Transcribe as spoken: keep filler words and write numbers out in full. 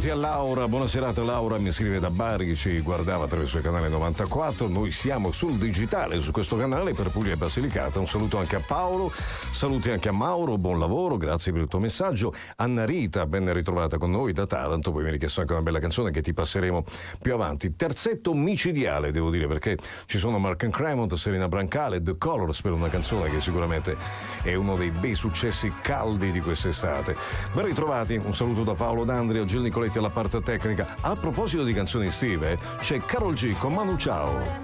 bentrovati a Laura, buona serata Laura, mi scrive da Bari, ci guardava attraverso il canale novantaquattro, noi siamo sul digitale su questo canale per Puglia e Basilicata, un saluto anche a Paolo, saluti anche a Mauro, buon lavoro, grazie per il tuo messaggio, Anna Rita, ben ritrovata con noi da Taranto, poi mi hai richiesto anche una bella canzone che ti passeremo più avanti, terzetto micidiale devo dire perché ci sono Mark and Cremont, Serena Brancale, The Colors per una canzone che sicuramente è uno dei bei successi caldi di quest'estate. Ben ritrovati, un saluto da Paolo D'Andrea, Gil Nicoletti alla parte tecnica. A proposito di canzoni estive, c'è Karol G con Manu Ciao.